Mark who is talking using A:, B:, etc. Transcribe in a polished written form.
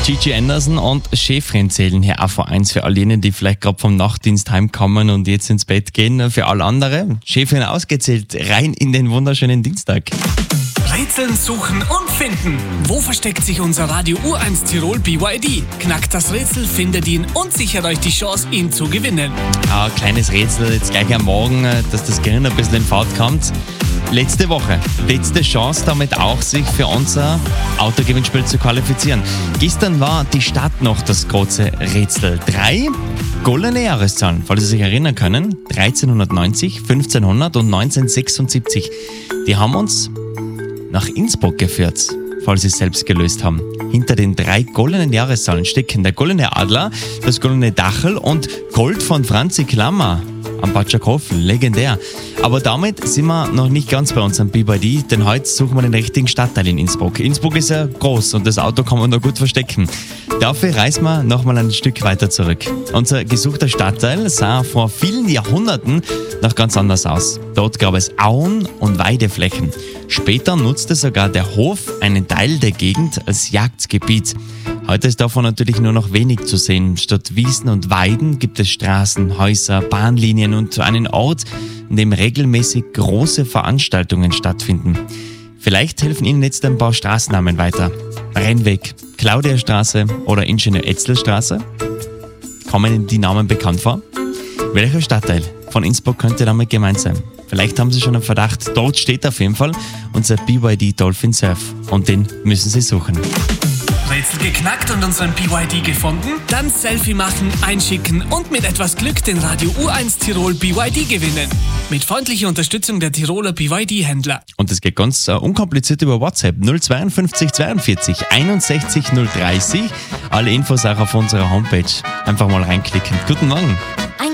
A: Gigi Anderson und Schäfchen zählen hier auch vor eins für all jene, die vielleicht gerade vom Nachtdienst heimkommen und jetzt ins Bett gehen. Für alle andere, Schäfchen ausgezählt, rein in den wunderschönen Dienstag.
B: Rätseln, suchen und finden. Wo versteckt sich unser Radio U1 Tirol BYD? Knackt das Rätsel, findet ihn und sichert euch die Chance, ihn zu gewinnen.
A: Ein kleines Rätsel jetzt gleich am Morgen, dass das Gehirn ein bisschen in Fahrt kommt. Letzte Woche, letzte Chance damit auch, sich für unser Autogewinnspiel zu qualifizieren. Gestern war die Stadt noch das große Rätsel. 3 goldene Jahreszahlen, falls Sie sich erinnern können. 1390, 1500 und 1976. Die haben uns nach Innsbruck geführt, falls Sie es selbst gelöst haben. Hinter den 3 goldenen Jahreszahlen stecken der goldene Adler, das goldene Dachel und Gold von Franzi Klammer am Batschakhofen, legendär. Aber damit sind wir noch nicht ganz bei uns am BYD, denn heute suchen wir den richtigen Stadtteil in Innsbruck. Innsbruck ist ja groß und das Auto kann man noch gut verstecken. Dafür reisen wir nochmal ein Stück weiter zurück. Unser gesuchter Stadtteil sah vor vielen Jahrhunderten noch ganz anders aus. Dort gab es Auen und Weideflächen. Später nutzte sogar der Hof einen Teil der Gegend als Jagdgebiet. Heute ist davon natürlich nur noch wenig zu sehen. Statt Wiesen und Weiden gibt es Straßen, Häuser, Bahnlinien und einen Ort, in dem regelmäßig große Veranstaltungen stattfinden. Vielleicht helfen Ihnen jetzt ein paar Straßennamen weiter. Rennweg, Claudiastraße oder Ingenieur-Etzel-Straße? Kommen Ihnen die Namen bekannt vor? Welcher Stadtteil von Innsbruck könnte damit gemeint sein? Vielleicht haben Sie schon einen Verdacht. Dort steht auf jeden Fall unser BYD Dolphin Surf und den müssen Sie suchen.
B: Rätsel geknackt und unseren BYD gefunden? Dann Selfie machen, einschicken und mit etwas Glück den Radio U1 Tirol BYD gewinnen. Mit freundlicher Unterstützung der Tiroler BYD-Händler.
A: Und das geht ganz unkompliziert über WhatsApp 052 42 61 030. Alle Infos auch auf unserer Homepage. Einfach mal reinklicken. Guten Morgen.